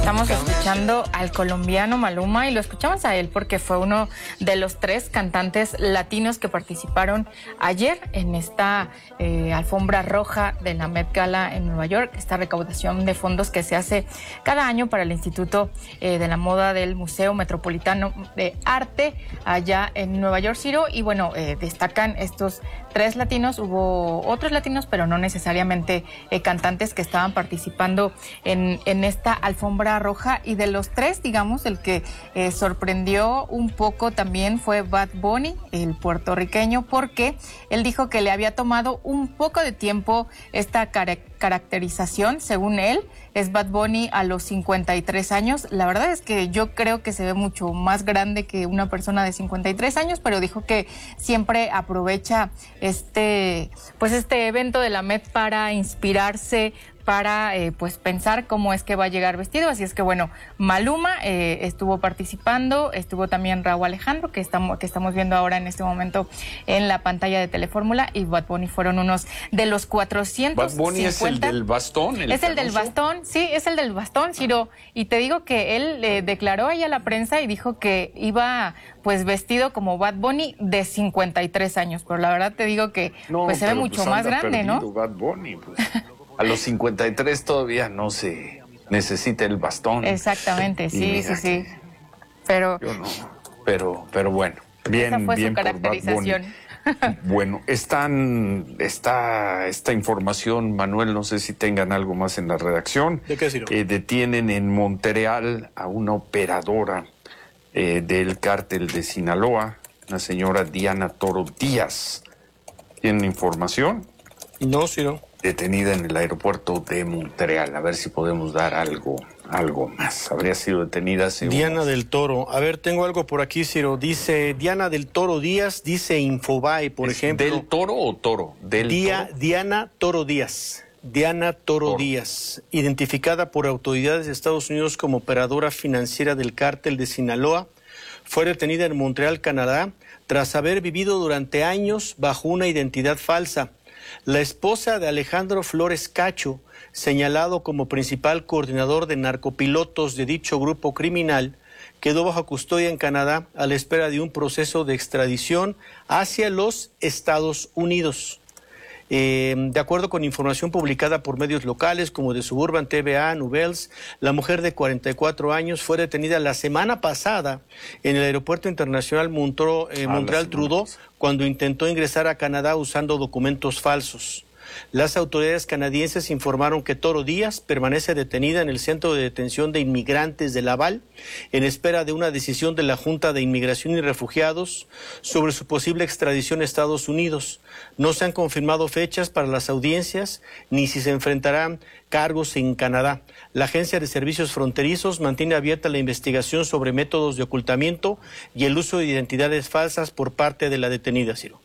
Estamos escuchando al colombiano Maluma y lo escuchamos a él porque fue uno de los 3 cantantes latinos que participaron ayer en esta alfombra roja de la Met Gala en Nueva York, esta recaudación de fondos que se hace cada año para el Instituto de la Moda del Museo Metropolitano de Arte allá en Nueva York, Ciro. Y bueno, destacan estos 3 latinos, hubo otros latinos, pero no necesariamente cantantes que estaban participando en esta alfombra roja. Y de los 3, digamos, el que sorprendió un poco también fue Bad Bunny, el puertorriqueño, porque él dijo que le había tomado un poco de tiempo esta caracterización. Según él, es Bad Bunny a los 53 años. La verdad es que yo creo que se ve mucho más grande que una persona de 53 años, pero dijo que siempre aprovecha este evento de la Met para inspirarse, para pues pensar cómo es que va a llegar vestido. Así es que bueno, Maluma estuvo participando, estuvo también Rauw Alejandro, que estamos viendo ahora en este momento en la pantalla de Telefórmula, y Bad Bunny fueron unos de los 450. Bad Bunny es el del bastón. Es el del bastón, sí, es el del bastón, Ciro. Y te digo que él declaró ahí a la prensa y dijo que iba pues vestido como Bad Bunny de 53 años, pero la verdad te digo que pues se ve mucho más grande, ¿no? Bad Bunny, pues. A los 53 todavía no se necesita el bastón. Exactamente, sí. Pero yo no, pero bueno, bien, esa fue bien su caracterización. Bueno, esta información, Manuel, no sé si tengan algo más en la redacción. ¿De qué, Ciro? Detienen en Montreal a una operadora del cártel de Sinaloa, la señora Diana Toro Díaz. ¿Tienen información? No, Ciro. Detenida en el aeropuerto de Montreal. A ver si podemos dar algo más. Habría sido detenida hace Diana del Toro. A ver, tengo algo por aquí, Ciro. Dice Diana del Toro Díaz, dice Infobae, por ejemplo. ¿Del Toro o Toro? Toro. Diana Toro Díaz. Diana Toro Díaz, identificada por autoridades de Estados Unidos como operadora financiera del cártel de Sinaloa, fue detenida en Montreal, Canadá, tras haber vivido durante años bajo una identidad falsa. La esposa de Alejandro Flores Cacho, señalado como principal coordinador de narcopilotos de dicho grupo criminal, quedó bajo custodia en Canadá a la espera de un proceso de extradición hacia los Estados Unidos. De acuerdo con información publicada por medios locales como de Suburban TVA, Nouvelles, la mujer de 44 años fue detenida la semana pasada en el aeropuerto internacional Montreal Trudeau cuando intentó ingresar a Canadá usando documentos falsos. Las autoridades canadienses informaron que Toro Díaz permanece detenida en el Centro de Detención de Inmigrantes de Laval en espera de una decisión de la Junta de Inmigración y Refugiados sobre su posible extradición a Estados Unidos. No se han confirmado fechas para las audiencias ni si se enfrentarán cargos en Canadá. La Agencia de Servicios Fronterizos mantiene abierta la investigación sobre métodos de ocultamiento y el uso de identidades falsas por parte de la detenida, Ciro.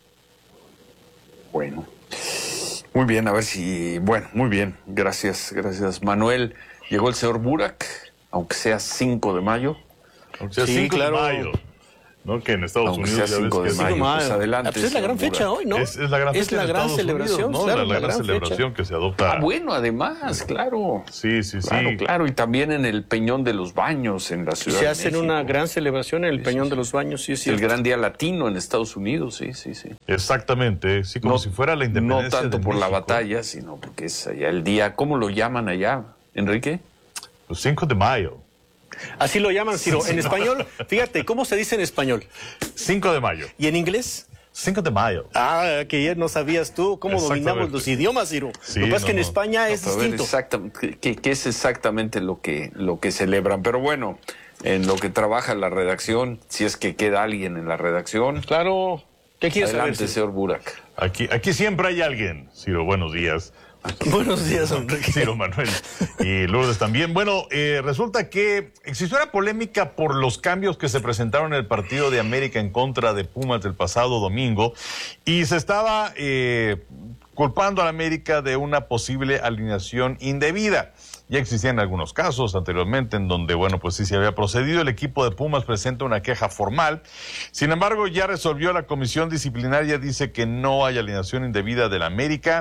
Bueno. Muy bien, a ver si... Bueno, muy bien. Gracias, Manuel. Llegó el señor Burak, aunque sea 5 de mayo. Aunque sea 5 de mayo. ¿No? Que en Estados Unidos sea 5 de mayo. Pues adelante. Pues es la gran fecha hoy, ¿no? Es la gran fecha. Es la gran celebración, Unidos, ¿no? claro, la gran celebración que se adopta. Bueno, además, claro. Sí. Claro. Y también en el Peñón de los Baños en la Ciudad de México. Se hacen una gran celebración en el Peñón de los Baños, sí, sí. El gran día latino en Estados Unidos, sí. Exactamente, sí, como si fuera la independencia. No tanto por la batalla, sino porque es allá el día. ¿Cómo lo llaman allá, Enrique? Pues 5 de mayo. Así lo llaman, Ciro. En español, fíjate, ¿cómo se dice en español? 5 de mayo. ¿Y en inglés? 5 de mayo. Ah, que ya no sabías tú cómo dominamos los idiomas, Ciro. Sí, lo que pasa es que en España es distinto. Exactamente, ¿qué es exactamente lo que celebran? Pero bueno, en lo que trabaja la redacción, si es que queda alguien en la redacción. Claro. ¿Qué quieres Adelante, saber, señor Burak. Aquí siempre hay alguien. Ciro, buenos días. Buenos días, Enrique. Ciro, Manuel y Lourdes también. Bueno, resulta que existió una polémica por los cambios que se presentaron en el partido de América en contra de Pumas del pasado domingo y se estaba culpando a la América de una posible alineación indebida. Ya existían algunos casos anteriormente en donde, bueno, pues sí se había procedido. El equipo de Pumas presenta una queja formal. Sin embargo, ya resolvió la comisión disciplinaria, dice que no hay alineación indebida del América.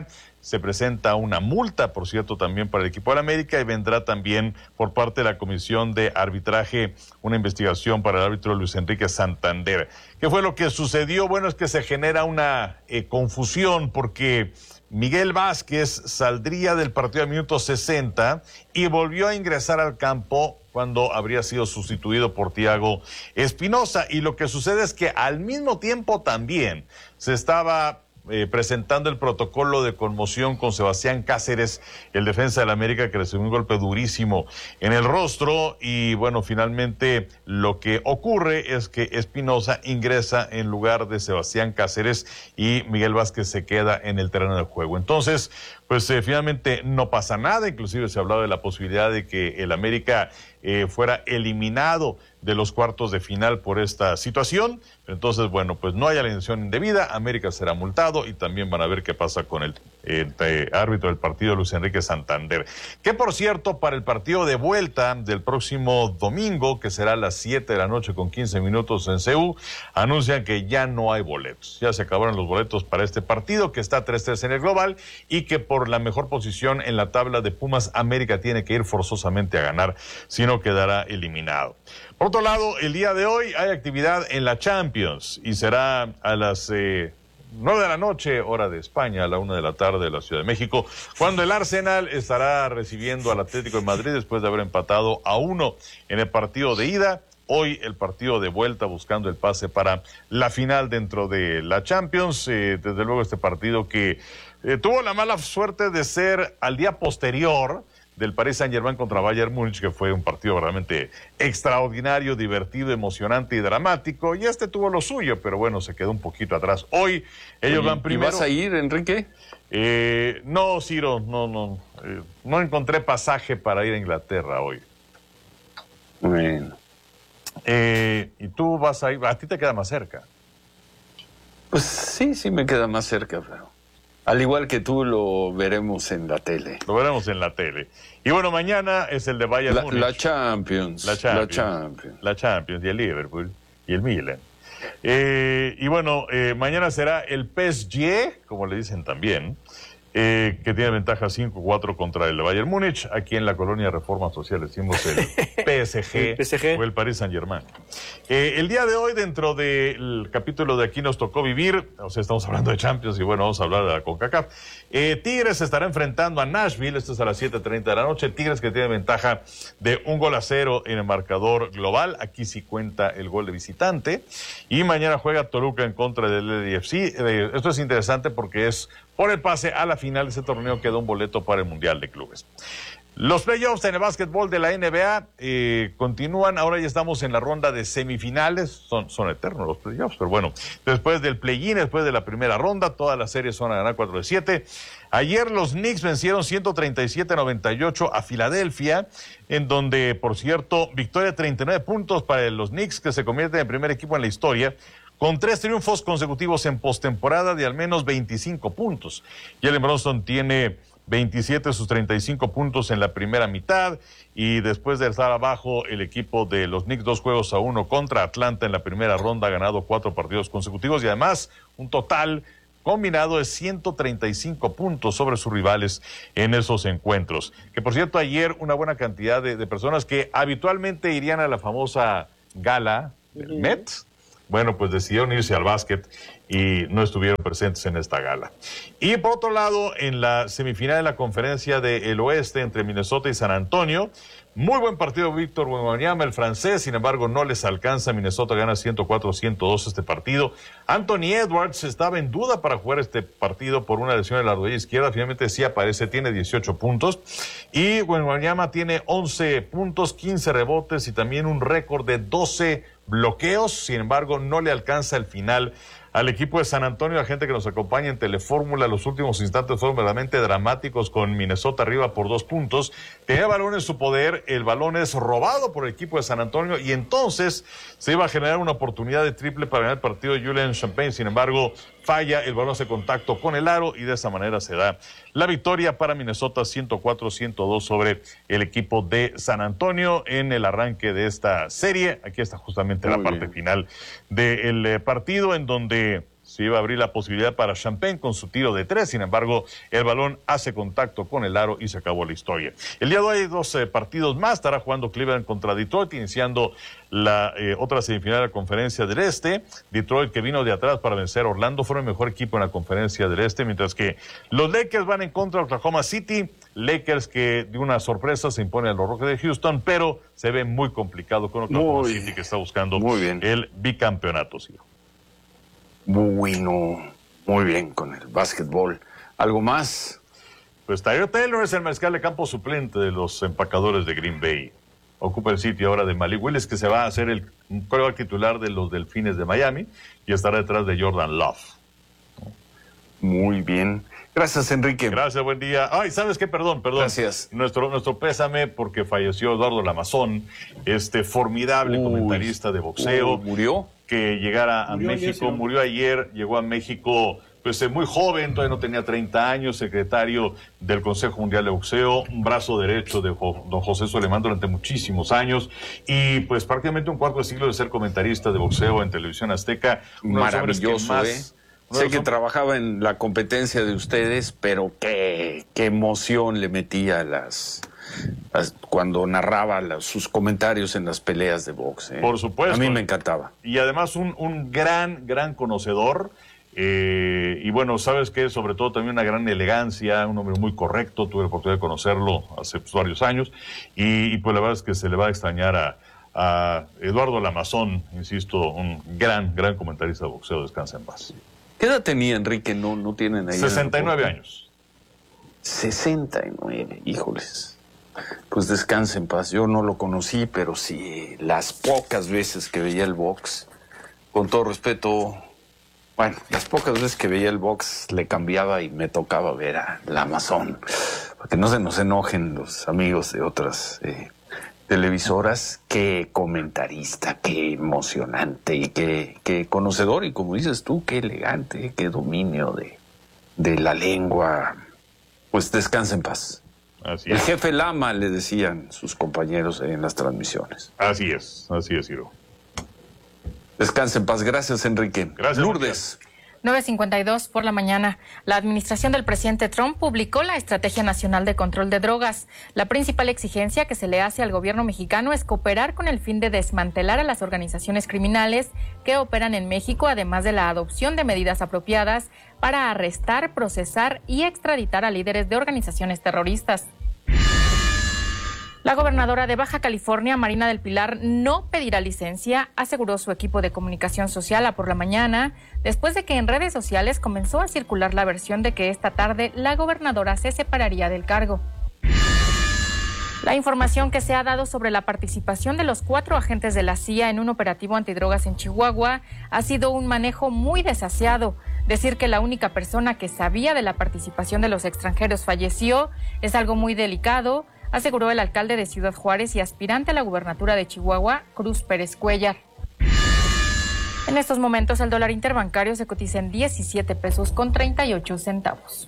se presenta una multa, por cierto, también para el equipo de América, y vendrá también por parte de la Comisión de Arbitraje una investigación para el árbitro Luis Enrique Santander. ¿Qué fue lo que sucedió? Bueno, es que se genera una confusión porque Miguel Vázquez saldría del partido a minuto 60 y volvió a ingresar al campo cuando habría sido sustituido por Thiago Espinosa. Y lo que sucede es que al mismo tiempo también se estaba presentando el protocolo de conmoción con Sebastián Cáceres, el defensa del América, que recibió un golpe durísimo en el rostro. Y bueno, finalmente lo que ocurre es que Espinosa ingresa en lugar de Sebastián Cáceres y Miguel Vázquez se queda en el terreno de juego. Entonces, pues finalmente no pasa nada. Inclusive se ha hablado de la posibilidad de que el América fuera eliminado de los cuartos de final por esta situación. Entonces, bueno, pues no hay alineación indebida, América será multado y también van a ver qué pasa con el árbitro del partido, Luis Enrique Santander. Que por cierto, para el partido de vuelta del próximo domingo, que será a las 7 de la noche con 15 minutos en CU, anuncian que ya no hay boletos. Ya se acabaron los boletos para este partido, que está 3-3 en el global, y que por la mejor posición en la tabla de Pumas, América tiene que ir forzosamente a ganar, si no quedará eliminado. Por otro lado, el día de hoy hay actividad en la Champions y será a las 9 de la noche, hora de España, a la 1 de la tarde de la Ciudad de México, cuando el Arsenal estará recibiendo al Atlético de Madrid después de haber empatado a 1 en el partido de ida. Hoy el partido de vuelta buscando el pase para la final dentro de la Champions. Desde luego este partido que tuvo la mala suerte de ser al día posterior del Paris Saint-Germain contra Bayern Múnich, que fue un partido realmente extraordinario, divertido, emocionante y dramático, y este tuvo lo suyo, pero bueno, se quedó un poquito atrás. Hoy ellos van primero. ¿Y vas a ir, Enrique? No, Ciro, no encontré pasaje para ir a Inglaterra hoy. Bueno. ¿Y tú vas a ir? A ti te queda más cerca. Pues sí me queda más cerca, pero al igual que tú lo veremos en la tele. Lo veremos en la tele. Y bueno, mañana es el de Bayern Múnich. La Champions. La Champions y el Liverpool y el Milan. Y bueno, mañana será el PSG, como le dicen también, que tiene ventaja 5-4 contra el de Bayern Múnich. Aquí en la colonia Reforma Social decimos el PSG, o el Paris Saint-Germain. El día de hoy, dentro del capítulo de Aquí nos tocó vivir, o sea, estamos hablando de Champions y bueno, vamos a hablar de la CONCACAF. Tigres se estará enfrentando a Nashville, esto es a las 7:30 de la noche. Tigres que tiene ventaja de 1-0 en el marcador global. Aquí sí cuenta el gol de visitante. Y mañana juega Toluca en contra del LAFC. Esto es interesante porque es por el pase a la final de ese torneo, queda un boleto para el Mundial de Clubes. Los playoffs en el básquetbol de la NBA continúan. Ahora ya estamos en la ronda de semifinales. Son eternos los playoffs, pero bueno, después del play-in, después de la primera ronda, todas las series son a ganar 4 de 7. Ayer los Knicks vencieron 137-98 a Filadelfia, en donde, por cierto, victoria de 39 puntos para los Knicks, que se convierte en el primer equipo en la historia con 3 triunfos consecutivos en postemporada de al menos 25 puntos. Jalen Brunson tiene 27 de sus 35 puntos en la primera mitad, y después de estar abajo el equipo de los Knicks 2-1 contra Atlanta en la primera ronda, ha ganado 4 partidos consecutivos y además un total combinado de 135 puntos sobre sus rivales en esos encuentros. Que por cierto, ayer una buena cantidad de personas que habitualmente irían a la famosa gala del Met, bueno, pues decidieron irse al básquet y no estuvieron presentes en esta gala. Y por otro lado, en la semifinal de la conferencia del Oeste entre Minnesota y San Antonio, muy buen partido Víctor Wembanyama, el francés, sin embargo no les alcanza. Minnesota gana 104-102 este partido. Anthony Edwards estaba en duda para jugar este partido por una lesión en la rodilla izquierda, finalmente sí aparece, tiene 18 puntos. Y Wembanyama tiene 11 puntos, 15 rebotes y también un récord de 12 bloqueos, sin embargo no le alcanza el final al equipo de San Antonio. La gente que nos acompaña en Telefórmula, los últimos instantes fueron verdaderamente dramáticos con Minnesota arriba por 2 puntos. Tenía balón en su poder, el balón es robado por el equipo de San Antonio y entonces se iba a generar una oportunidad de triple para ganar el partido de Julian Champagne. Sin embargo, falla, el balón hace contacto con el aro y de esa manera se da la victoria para Minnesota 104-102 sobre el equipo de San Antonio en el arranque de esta serie. Aquí está justamente la parte final del partido, en donde se iba a abrir la posibilidad para Champagne con su tiro de 3, sin embargo, el balón hace contacto con el aro y se acabó la historia. El día de hoy hay 2 partidos más, estará jugando Cleveland contra Detroit, iniciando la otra semifinal de la Conferencia del Este. Detroit, que vino de atrás para vencer a Orlando, fue el mejor equipo en la Conferencia del Este, mientras que los Lakers van en contra de Oklahoma City. Lakers que de una sorpresa se impone a los Rockets de Houston, pero se ve muy complicado con Oklahoma City, que está buscando el bicampeonato. ¿Sí? Bueno, muy bien con el básquetbol. ¿Algo más? Pues Tyrell Taylor es el mariscal de campo suplente de los empacadores de Green Bay. Ocupa el sitio ahora de Malik Willis, que se va a hacer el quarterback titular de los Delfines de Miami y estará detrás de Jordan Love. Muy bien. Gracias, Enrique. Gracias, buen día. Ay, ¿sabes qué? Perdón. Gracias. Nuestro pésame porque falleció Eduardo Lamazón, formidable comentarista de boxeo. ¿Murió? Que llegara a México, murió ayer, llegó a México pues muy joven, todavía no tenía 30 años, secretario del Consejo Mundial de Boxeo, un brazo derecho de don José Solemán durante muchísimos años, y pues prácticamente un cuarto de siglo de ser comentarista de boxeo en Televisión Azteca. Maravilloso, Sé que trabajaba en la competencia de ustedes, pero qué emoción le metía cuando narraba sus comentarios en las peleas de box. Por supuesto. A mí me encantaba. Y además un gran conocedor. Y bueno, sabes que sobre todo también una gran elegancia, un hombre muy correcto. Tuve la oportunidad de conocerlo hace varios años. Y pues la verdad es que se le va a extrañar a Eduardo Lamazón, insisto, un gran comentarista de boxeo. Descansa en paz. ¿Qué edad tenía, Enrique? No tienen ahí. 69 años. 69, híjoles. Pues descanse en paz. Yo no lo conocí, pero sí, las pocas veces que veía el box, con todo respeto, bueno, las pocas veces que veía el box le cambiaba y me tocaba ver a Lamazón, para que no se nos enojen los amigos de otras televisoras. Qué comentarista, qué emocionante y qué conocedor, y como dices tú, qué elegante, qué dominio de la lengua. Pues descansa en paz. Así el es. jefe Lama, le decían sus compañeros en las transmisiones. Así es, Ciro. Descansa en paz. Gracias, Enrique. Gracias, Lourdes. 9:52 por la mañana. La administración del presidente Trump publicó la Estrategia Nacional de Control de Drogas. La principal exigencia que se le hace al gobierno mexicano es cooperar con el fin de desmantelar a las organizaciones criminales que operan en México, además de la adopción de medidas apropiadas para arrestar, procesar y extraditar a líderes de organizaciones terroristas. La gobernadora de Baja California, Marina del Pilar, no pedirá licencia, aseguró su equipo de comunicación social a Por la Mañana, después de que en redes sociales comenzó a circular la versión de que esta tarde la gobernadora se separaría del cargo. La información que se ha dado sobre la participación de los 4 agentes de la CIA en un operativo antidrogas en Chihuahua ha sido un manejo muy desaseado. Decir que la única persona que sabía de la participación de los extranjeros falleció es algo muy delicado, aseguró el alcalde de Ciudad Juárez y aspirante a la gubernatura de Chihuahua, Cruz Pérez Cuellar. En estos momentos el dólar interbancario se cotiza en 17 pesos con 38 centavos.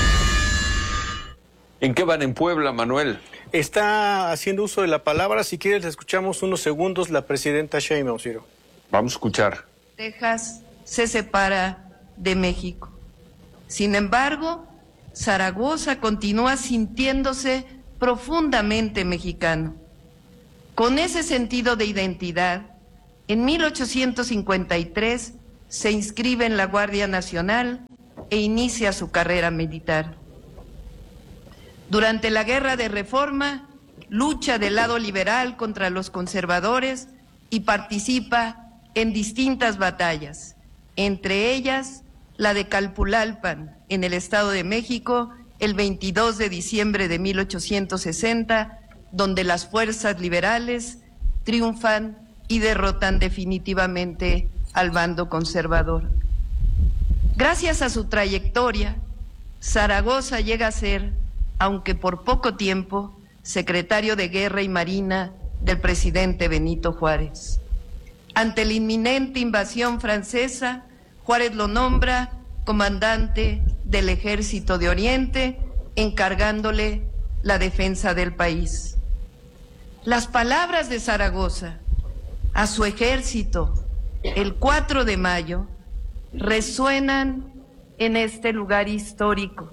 ¿En qué van en Puebla, Manuel? Está haciendo uso de la palabra. Si quieres, le escuchamos unos segundos la presidenta Sheinbaum, Ciro. Vamos a escuchar. Texas se separa de México. Sin embargo, Zaragoza continúa sintiéndose profundamente mexicano. Con ese sentido de identidad, en 1853 se inscribe en la Guardia Nacional e inicia su carrera militar. Durante la Guerra de Reforma, lucha del lado liberal contra los conservadores y participa en distintas batallas, entre ellas la de Calpulalpan, en el Estado de México, el 22 de diciembre de 1860, donde las fuerzas liberales triunfan y derrotan definitivamente al bando conservador. Gracias a su trayectoria, Zaragoza llega a ser, aunque por poco tiempo, secretario de Guerra y Marina del presidente Benito Juárez. Ante la inminente invasión francesa, Juárez lo nombra comandante del Ejército de Oriente, encargándole la defensa del país. Las palabras de Zaragoza a su ejército el 4 de mayo resuenan en este lugar histórico.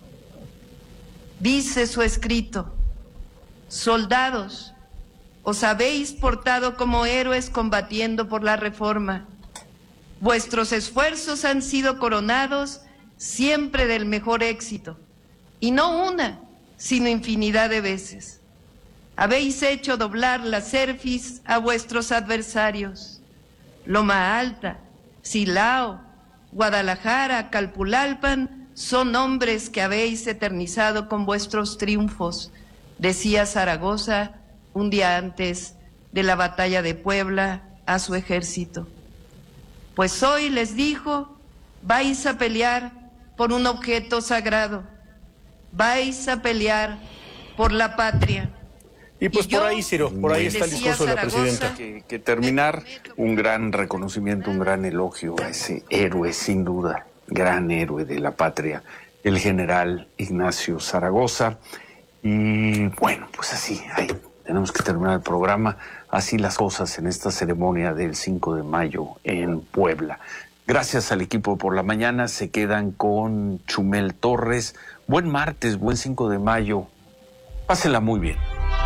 Dice su escrito: soldados, os habéis portado como héroes combatiendo por la reforma. Vuestros esfuerzos han sido coronados siempre del mejor éxito, y no una, sino infinidad de veces. Habéis hecho doblar la cerviz a vuestros adversarios. Loma Alta, Silao, Guadalajara, Calpulalpan son nombres que habéis eternizado con vuestros triunfos, decía Zaragoza un día antes de la batalla de Puebla a su ejército. Pues hoy les dijo, vais a pelear por un objeto sagrado, vais a pelear por la patria. Y pues por ahí, Ciro, por ahí está el discurso de la presidenta. Que terminar, un gran reconocimiento, un gran elogio a ese héroe, sin duda, gran héroe de la patria, el general Ignacio Zaragoza. Y bueno, pues así, ahí tenemos que terminar el programa. Así las cosas en esta ceremonia del 5 de mayo en Puebla. Gracias al equipo por la mañana. Se quedan con Chumel Torres. Buen martes, buen 5 de mayo. Pásenla muy bien.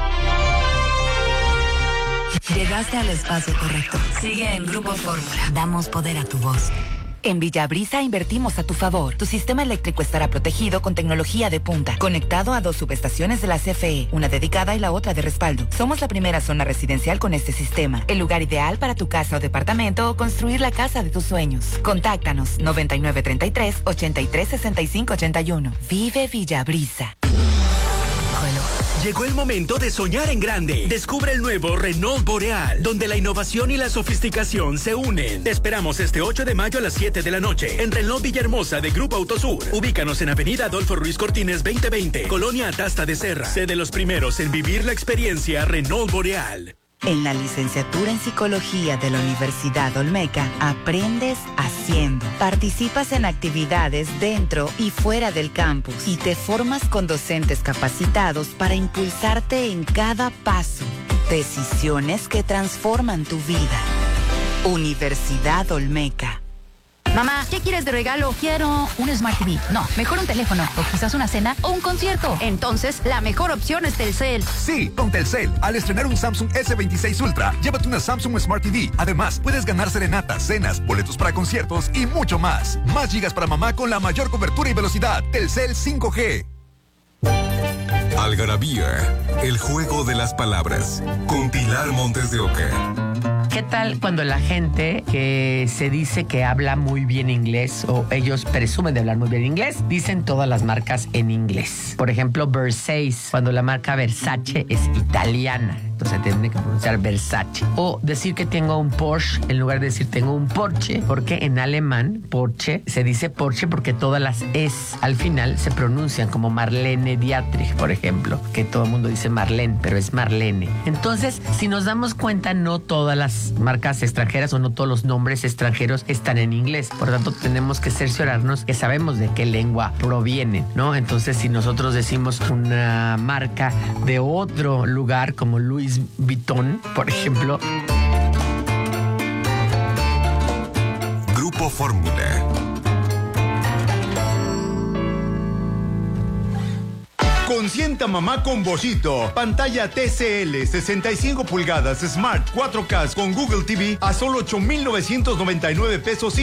Llegaste al espacio correcto. Sigue en Grupo Fórmula. Damos poder a tu voz. En Villabrisa invertimos a tu favor. Tu sistema eléctrico estará protegido con tecnología de punta, conectado a 2 subestaciones de la CFE, una dedicada y la otra de respaldo. Somos la primera zona residencial con este sistema, el lugar ideal para tu casa o departamento o construir la casa de tus sueños. Contáctanos 9933-836581. Vive Villabrisa. Llegó el momento de soñar en grande. Descubre el nuevo Renault Boreal, donde la innovación y la sofisticación se unen. Te esperamos este 8 de mayo a las 7 de la noche en Renault Villahermosa de Grupo Autosur. Ubícanos en Avenida Adolfo Ruiz Cortines 2020, Colonia Atasta de Serra. Sé de los primeros en vivir la experiencia Renault Boreal. En la licenciatura en Psicología de la Universidad Olmeca, aprendes haciendo. Participas en actividades dentro y fuera del campus y te formas con docentes capacitados para impulsarte en cada paso. Decisiones que transforman tu vida. Universidad Olmeca. Mamá, ¿qué quieres de regalo? Quiero un Smart TV. No, mejor un teléfono. O quizás una cena o un concierto. Entonces, la mejor opción es Telcel. Sí, con Telcel. Al estrenar un Samsung S26 Ultra, llévate una Samsung Smart TV. Además, puedes ganar serenatas, cenas, boletos para conciertos y mucho más. Más gigas para mamá con la mayor cobertura y velocidad. Telcel 5G. Algarabía, el juego de las palabras. Con Pilar Montes de Oca. ¿Qué tal cuando la gente que se dice que habla muy bien inglés o ellos presumen de hablar muy bien inglés, dicen todas las marcas en inglés? Por ejemplo, Versace, cuando la marca Versace es italiana, entonces tiene que pronunciar Versace. O decir que tengo un Porsche en lugar de decir tengo un Porsche, porque en alemán Porsche se dice Porsche porque todas las es al final se pronuncian como Marlene Dietrich, por ejemplo, que todo el mundo dice Marlene, pero es Marlene. Entonces, si nos damos cuenta, no todas las marcas extranjeras o no todos los nombres extranjeros están en inglés. Por lo tanto, tenemos que cerciorarnos que sabemos de qué lengua provienen, ¿no? Entonces, si nosotros decimos una marca de otro lugar como Louis Vuitton, por ejemplo. Grupo Fórmula. Consienta mamá con Boschito. Pantalla TCL 65 pulgadas Smart 4K con Google TV a solo 8,999 pesos.